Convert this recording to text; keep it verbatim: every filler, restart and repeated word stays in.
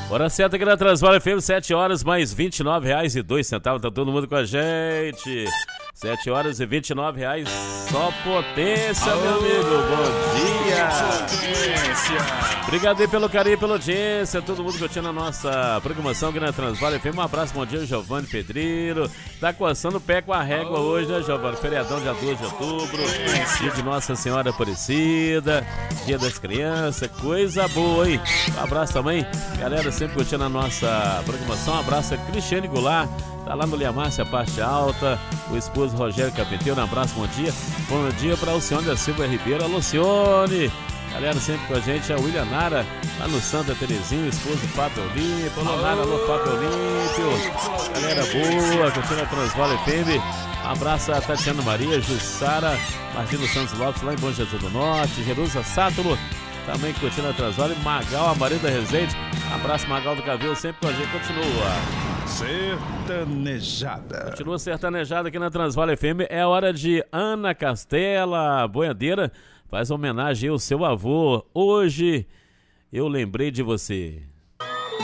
Hora certa aqui na Transvale F M, sete horas mais vinte e nove reais e dois centavos. Tá todo mundo com a gente. sete horas e vinte e nove reais. Só potência, meu amigo. Bom dia. Obrigado aí pelo carinho e pela audiência. Todo mundo curtindo a nossa programação aqui na Transvale F M. Um abraço, bom dia, Giovanni Pedreiro. Tá coçando o pé com a régua hoje, né, Giovanni? Feriadão, dia doze de outubro. Dia de Nossa Senhora Aparecida. Dia das Crianças. Coisa boa, hein? Um abraço também, galera, sempre curtindo a nossa programação. Um abraço a Cristiane Goulart. Tá lá no Liamácia, parte alta. O esposo Rogério Capeteiro, um abraço, bom dia. Bom dia para o senhor da Silva Ribeiro. Alô, Cione. Galera, sempre com a gente, a William Nara, lá no Santa Terezinha, o esposo Fábio Olímpio. Alô, Nara, alô, Fábio Olímpio. Galera boa, curtindo a Transvale F M. Um abraço a Tatiana Maria, Jussara, Martino Santos Lopes, lá em Bom Jesus do Norte. Jerusa Sátulo, também curtindo a Transvale. Magal, a Maria da Rezende. Abraço, Magal do Cavilo, sempre com a gente. Continua. Sertanejada. Continua sertanejada aqui na Transvale F M. É hora de Ana Castela, boiadeira. Faz homenagem ao seu avô. Hoje eu lembrei de você.